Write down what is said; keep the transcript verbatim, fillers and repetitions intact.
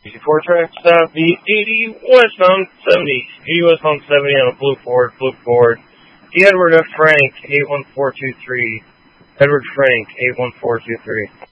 Four tracks stop, the eighty westbound seventy. eighty westbound seventy on a blue Ford, blue Ford. The Edward F. Frank, eight one four two three. Edward Frank, eight one four two three.